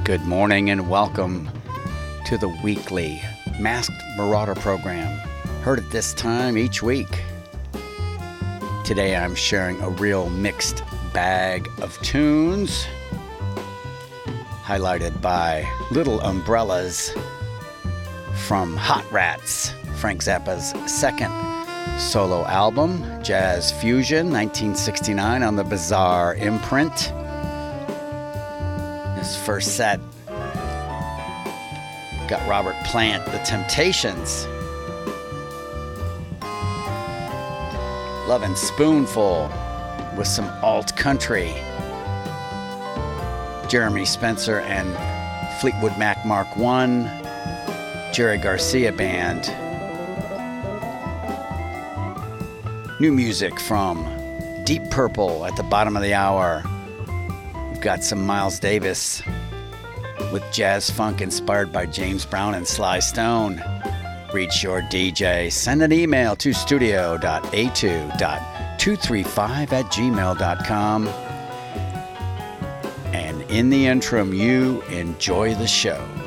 Good morning and welcome to the weekly Masked Marauder program, heard at this time each week. Today I'm sharing a real mixed bag of tunes, highlighted by Little Umbrellas from Hot Rats, Frank Zappa's second solo album, Jazz Fusion, 1969 on the Bizarre imprint. This first set got Robert Plant, The Temptations, Lovin' Spoonful with some alt country, Jeremy Spencer and Fleetwood Mac Mark I, Jerry Garcia Band. New music from Deep Purple at the bottom of the hour. We've got some Miles Davis with jazz funk inspired by James Brown and Sly Stone. Reach your DJ. Send an email to studio.a2.235@gmail.com. And in the interim, you enjoy the show.